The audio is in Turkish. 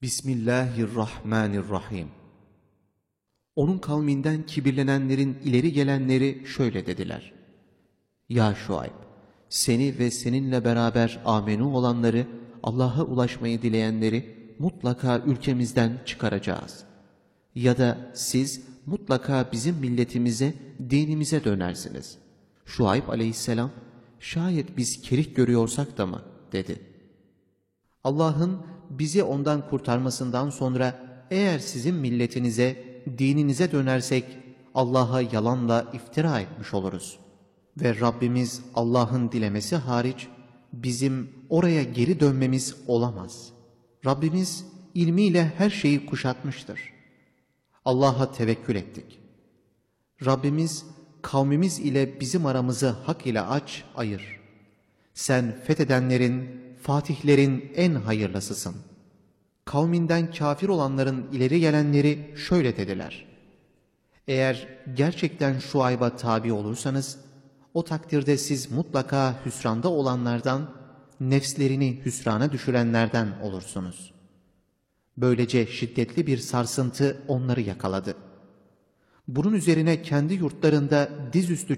Bismillahirrahmanirrahim. Onun kavminden kibirlenenlerin ileri gelenleri şöyle dediler: Ya Şuayb, seni ve seninle beraber amenu olanları, Allah'a ulaşmayı dileyenleri mutlaka ülkemizden çıkaracağız. Ya da siz mutlaka bizim milletimize, dinimize dönersiniz. Şuayb aleyhisselam, şayet biz kerih görüyorsak da mı? dedi. Allah'ın bizi ondan kurtarmasından sonra eğer sizin milletinize, dininize dönersek Allah'a yalanla iftira etmiş oluruz. Ve Rabbimiz Allah'ın dilemesi hariç bizim oraya geri dönmemiz olamaz. Rabbimiz ilmiyle her şeyi kuşatmıştır. Allah'a tevekkül ettik. Rabbimiz kavmimiz ile bizim aramızı hak ile aç, ayır. Sen fethedenlerin, fatihlerin en hayırlısısın. Kavminden kafir olanların ileri gelenleri şöyle dediler: Eğer gerçekten Şuayb'a tabi olursanız, o takdirde siz mutlaka hüsranda olanlardan, nefslerini hüsrana düşürenlerden olursunuz. Böylece şiddetli bir sarsıntı onları yakaladı. Bunun üzerine kendi yurtlarında dizüstü